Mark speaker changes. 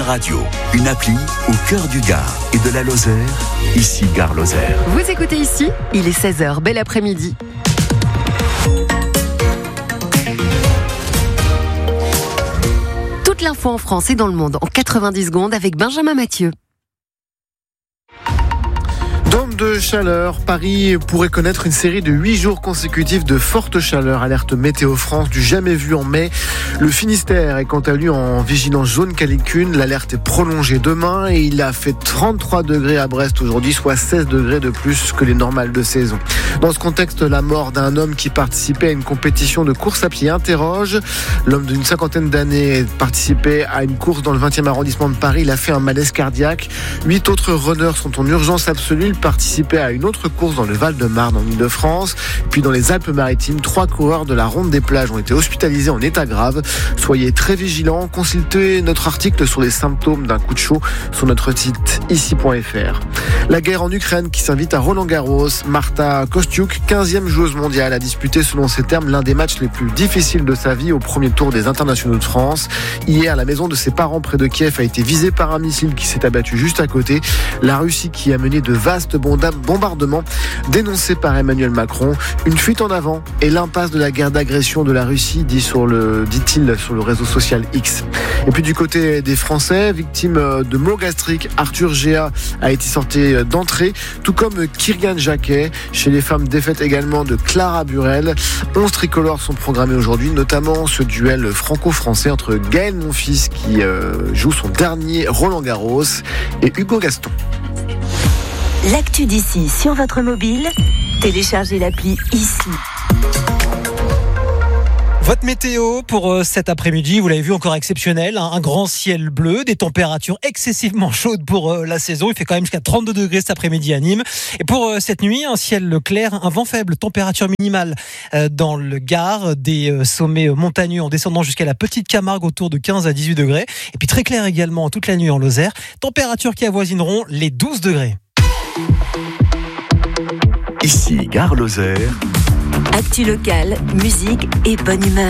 Speaker 1: Radio, une appli au cœur du Gard et de la Lozère, ici Gare Lozère.
Speaker 2: Vous écoutez ici, il est 16h, bel après-midi. Toute l'info en France et dans le monde en 90 secondes avec Benjamin Mathieu.
Speaker 3: Dôme de chaleur, Paris pourrait connaître une série de 8 jours consécutifs de forte chaleur. Alerte Météo France du jamais vu en mai. Le Finistère est quant à lui en vigilance jaune canicule. L'alerte est prolongée demain et il a fait 33 degrés à Brest aujourd'hui, soit 16 degrés de plus que les normales de saison. Dans ce contexte, la mort d'un homme qui participait à une compétition de course à pied interroge. L'homme d'une cinquantaine d'années participait à une course dans le 20e arrondissement de Paris. Il a fait un malaise cardiaque. 8 autres runners sont en urgence absolue. Ils participaient à une autre course dans le Val-de-Marne en Île-de-France. Puis dans les Alpes-Maritimes, 3 coureurs de la Ronde des Plages ont été hospitalisés en état grave. Soyez très vigilants. Consultez notre article sur les symptômes d'un coup de chaud sur notre site ici.fr. La guerre en Ukraine qui s'invite à Roland-Garros. Marta Kostyuk, 15e joueuse mondiale, a disputé selon ses termes l'un des matchs les plus difficiles de sa vie au premier tour des internationaux de France. Hier, la maison de ses parents près de Kiev a été visée par un missile qui s'est abattu juste à côté. La Russie qui a mené de vastes bombardements dénoncés par Emmanuel Macron. Une fuite en avant et l'impasse de la guerre d'agression de la Russie, dit-il sur le réseau social X. Et puis du côté des Français, victime de maux gastriques, Arthur Géa a été sorti d'entrée, tout comme Kyrian Jacquet. Chez les femmes, défaite également de Clara Burel. 11 tricolores sont programmés aujourd'hui, notamment ce duel franco-français entre Gaël Monfils qui joue son dernier Roland-Garros et Hugo Gaston.
Speaker 4: L'actu d'ici sur votre mobile, téléchargez l'appli ici.
Speaker 5: Votre météo pour cet après-midi, vous l'avez vu, encore exceptionnel, un grand ciel bleu, des températures excessivement chaudes pour la saison. Il fait quand même jusqu'à 32 degrés cet après-midi à Nîmes. Et pour cette nuit, un ciel clair, un vent faible, température minimale dans le Gard, des sommets montagneux en descendant jusqu'à la Petite Camargue autour de 15 à 18 degrés. Et puis très clair également toute la nuit en Lozère, températures qui avoisineront les 12 degrés.
Speaker 1: Ici Gare Lozère.
Speaker 4: Actu locale, musique et bonne humeur.